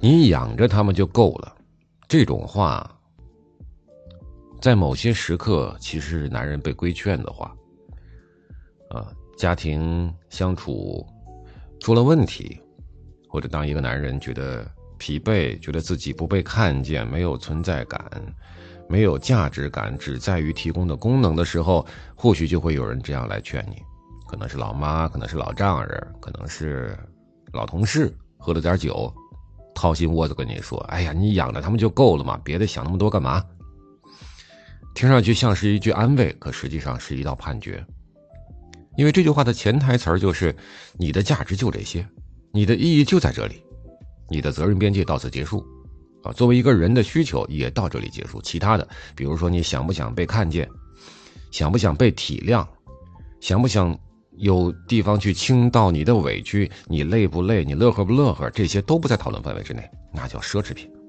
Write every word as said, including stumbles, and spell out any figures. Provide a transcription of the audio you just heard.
你养着他们就够了，这种话在某些时刻其实是男人被规劝的话。啊，家庭相处出了问题，或者当一个男人觉得疲惫，觉得自己不被看见，没有存在感，没有价值感，只在于提供的功能的时候，或许就会有人这样来劝你，可能是老妈，可能是老丈人，可能是老同事，喝了点酒，掏心窝子跟你说，哎呀，你养着他们就够了嘛，别的想那么多干嘛？听上去像是一句安慰，可实际上是一道判决。因为这句话的潜台词就是你的价值就这些，你的意义就在这里，你的责任边界到此结束啊，作为一个人的需求也到这里结束。其他的比如说你想不想被看见，想不想被体谅，想不想有地方去倾倒你的委屈，你累不累，你乐呵不乐呵，这些都不在讨论范围之内，那叫奢侈品。